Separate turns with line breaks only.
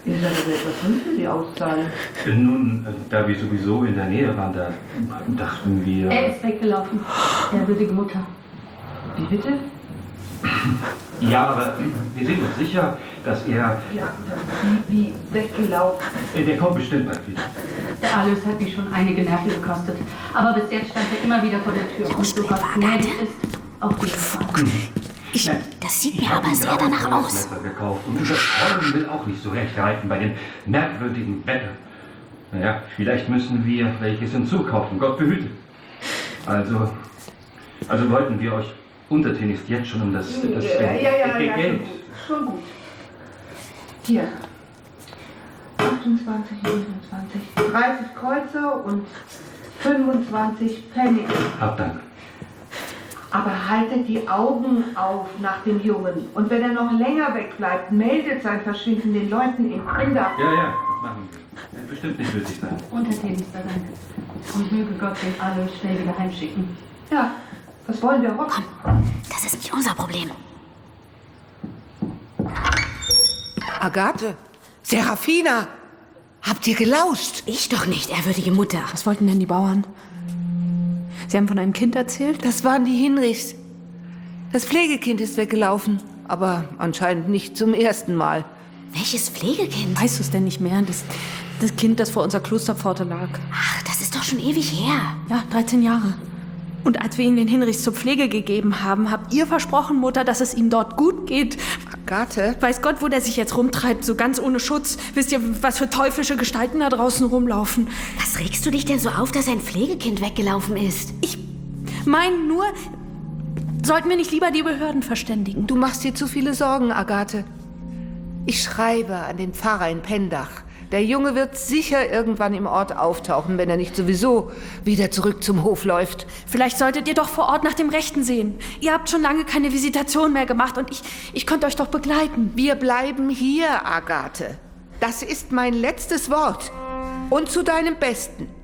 Ihr seid aber etwas drin für die Auszahlung.
Nun, da wir sowieso in der Nähe waren, da dachten wir...
Er ist weggelaufen, ehrwürdige Mutter.
Wie bitte?
Ja, aber wir sind uns sicher, dass er...
Ja, wie weggelaufen.
Der kommt bestimmt bald wieder.
Der Alois hat mich schon einige Nerven gekostet. Aber bis jetzt stand er immer wieder vor der Tür. Und so was gnädig ist, auf jeden Fall.
Das sieht mir aber sehr danach aus.
Messer gekauft und unser Freund will auch nicht so recht reiten bei dem merkwürdigen Wetter. Naja, vielleicht müssen wir welches hinzukaufen, Gott behüte. Also wollten wir euch untertänigst jetzt schon um das Geld.
Schon gut. Hier. 28, 29, 30 Kreuzer und 25 Pfennig.
Hab Dank.
Aber haltet die Augen auf nach dem Jungen. Und wenn er noch länger wegbleibt, meldet sein Verschwinden den Leuten in Kinder.
Ja, machen wir. Wird bestimmt nicht nötig sein.
Untertänigster Dank. Und möge Gott den Alois schnell wieder heimschicken.
Ja, das wollen wir hoffen.
Das ist nicht unser Problem.
Agathe, Serafina, habt ihr gelauscht?
Ich doch nicht, ehrwürdige Mutter.
Was wollten denn die Bauern? Sie haben von einem Kind erzählt?
Das waren die Hinrichs. Das Pflegekind ist weggelaufen, aber anscheinend nicht zum ersten Mal.
Welches Pflegekind?
Weißt du es denn nicht mehr? Das Kind, das vor unserer Klosterpforte lag.
Ach, das ist doch schon ewig her.
Ja, 13 Jahre. Und als wir ihn den Hinrichs zur Pflege gegeben haben, habt ihr versprochen, Mutter, dass es ihm dort gut geht.
Agathe?
Weiß Gott, wo der sich jetzt rumtreibt, so ganz ohne Schutz. Wisst ihr, was für teuflische Gestalten da draußen rumlaufen?
Was regst du dich denn so auf, dass ein Pflegekind weggelaufen ist?
Ich meine nur, sollten wir nicht lieber die Behörden verständigen?
Du machst dir zu viele Sorgen, Agathe. Ich schreibe an den Pfarrer in Pendach. Der Junge wird sicher irgendwann im Ort auftauchen, wenn er nicht sowieso wieder zurück zum Hof läuft.
Vielleicht solltet ihr doch vor Ort nach dem Rechten sehen. Ihr habt schon lange keine Visitation mehr gemacht und ich könnte euch doch begleiten.
Wir bleiben hier, Agathe. Das ist mein letztes Wort. Und zu deinem Besten.